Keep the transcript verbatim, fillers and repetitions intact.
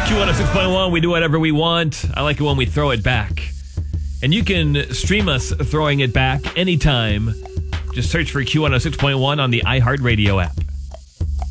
Q one oh six point one, we do whatever we want. I like it when we throw it back. And you can stream us throwing it back anytime. Just search for Q one oh six point one on the iHeartRadio app.